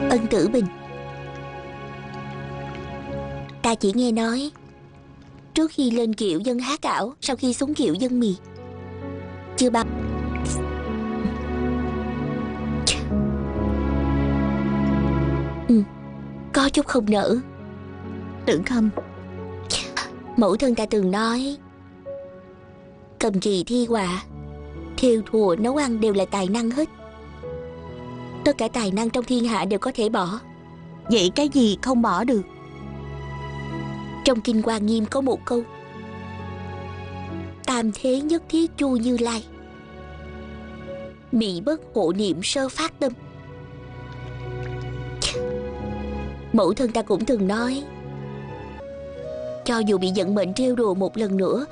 Ân Tử Bình, ta chỉ nghe nói trước khi lên kiệu dân há cảo, sau khi xuống kiệu dân mì, chưa bao. Có chút không nỡ. Tưởng Khâm, Mẫu thân ta từng nói cầm kỳ thi họa, thêu thùa nấu ăn đều là tài năng hết. Tất cả tài năng trong thiên hạ đều có thể bỏ. vậy cái gì không bỏ được? Trong Kinh Hoa Nghiêm có một câu: tam thế nhất thiết chu Như Lai, mị bất hộ niệm sơ phát tâm. Mẫu thân ta cũng từng nói, cho dù bị vận mệnh trêu đùa một lần nữa